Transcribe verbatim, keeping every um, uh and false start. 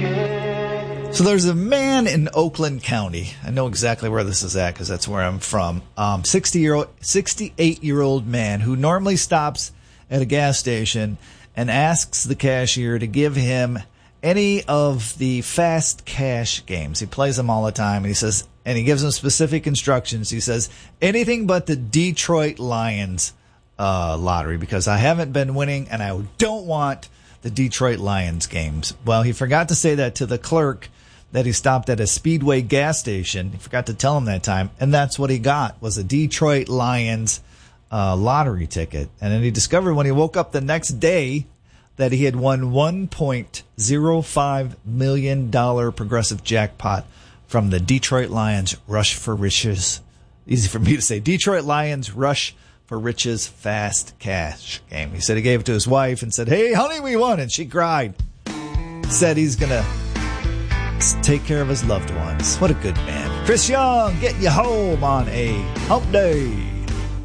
So there's a man in Oakland County. I know exactly where this is at because that's where I'm from. Um, sixty-year-old, sixty-eight-year-old man who normally stops at a gas station and asks the cashier to give him any of the fast cash games. He plays them all the time, and he says, and he gives them specific instructions. He says, anything but the Detroit Lions uh, lottery because I haven't been winning, and I don't want the Detroit Lions games. Well, he forgot to say that to the clerk that he stopped at a Speedway gas station. He forgot to tell him that time, and that's what he got, was a Detroit Lions uh, lottery ticket. And then he discovered when he woke up the next day that he had won one point oh five million dollars progressive jackpot from the Detroit Lions Rush for Riches. Easy for me to say. Detroit Lions Rush for Riches Fast Cash game. He said he gave it to his wife and said, hey, honey, we won. And she cried. Said he's going to take care of his loved ones. What a good man. Chris Young getting you home on a hump day.